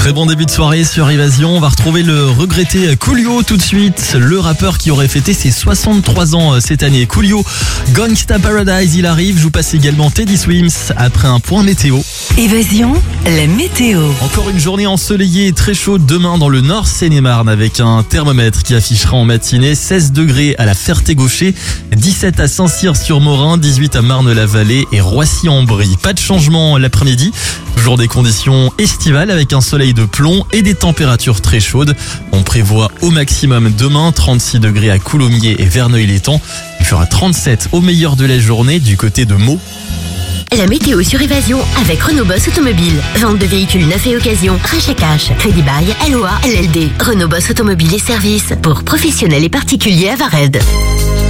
Très bon début de soirée sur Évasion. On va retrouver le regretté Coolio tout de suite. Le rappeur qui aurait fêté ses 63 ans cette année. Coolio, Gangsta Paradise, il arrive. Je vous passe également Teddy Swims après un point météo. Évasion, la météo. Encore une journée ensoleillée et très chaude demain dans le Nord Seine-et-Marne avec un thermomètre qui affichera en matinée 16 degrés à la Ferté-Gaucher, 17 à Saint-Cyr-sur-Morin, 18 à Marne-la-Vallée et Roissy-en-Brie. Pas de changement l'après-midi. Toujours des conditions estivales avec un soleil de plomb et des températures très chaudes. On prévoit au maximum demain 36 degrés à Coulommiers et Verneuil-l'Étang. Il fera 37 au meilleur de la journée du côté de Meaux. La météo sur Évasion avec Renault Boss Automobile. Vente de véhicules neufs et occasion, rachat cash, crédit bail, LOA, LLD. Renault Boss Automobile et services pour professionnels et particuliers à Vared.